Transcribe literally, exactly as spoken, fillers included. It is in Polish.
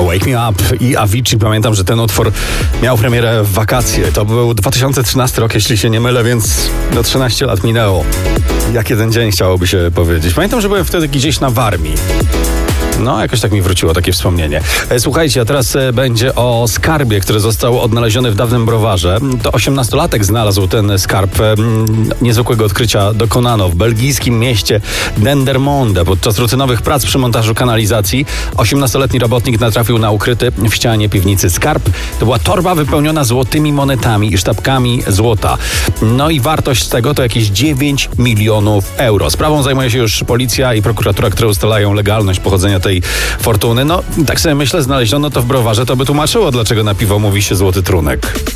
Wake Me Up i Avicii. Pamiętam, że ten utwór miał premierę w wakacje. To był dwa tysiące trzynasty rok, jeśli się nie mylę, więc no trzynaście lat minęło. Jak jeden dzień chciałoby się powiedzieć. Pamiętam, że byłem wtedy gdzieś na Warmii. No, jakoś tak mi wróciło takie wspomnienie. Słuchajcie, a teraz będzie o skarbie, który został odnaleziony w dawnym browarze. To osiemnastolatek znalazł ten skarb. Niezwykłego odkrycia dokonano w belgijskim mieście Dendermonde. Podczas rutynowych prac przy montażu kanalizacji osiemnastoletni robotnik natrafił na ukryty w ścianie piwnicy skarb. To była torba wypełniona złotymi monetami i sztabkami złota. No i wartość tego to jakieś dziewięć milionów euro. Sprawą zajmuje się już policja i prokuratura, które ustalają legalność pochodzenia tej fortuny. No, tak sobie myślę, znaleziono to w browarze, to by tłumaczyło, dlaczego na piwo mówi się złoty trunek.